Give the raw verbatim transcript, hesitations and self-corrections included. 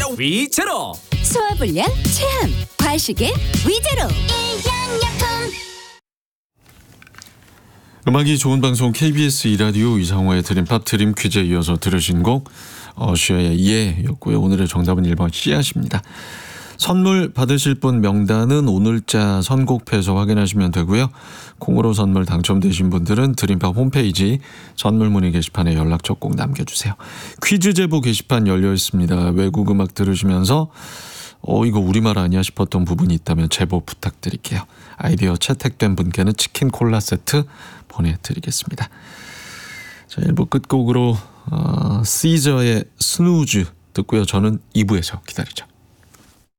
위제로. 소화불량 체함 과식의 위제로. 일양약품. 음악이 좋은 방송 케이비에스 이라디오 이상호의 드림팝 드림 퀴즈에 이어서 들으신 곡 어쉬어의 예였고요. 오늘의 정답은 일 번 씨앗입니다. 선물 받으실 분 명단은 오늘자 선곡표에서 확인하시면 되고요. 콩으로 선물 당첨되신 분들은 드림팝 홈페이지 선물 문의 게시판에 연락처 꼭 남겨주세요. 퀴즈 제보 게시판 열려 있습니다. 외국 음악 들으시면서 어 이거 우리말 아니야 싶었던 부분이 있다면 제보 부탁드릴게요. 아이디어 채택된 분께는 치킨 콜라 세트 보내드리겠습니다. 자, 일 부 끝곡으로 어, 시저의 스누즈 듣고요. 저는 이 부에서 기다리죠.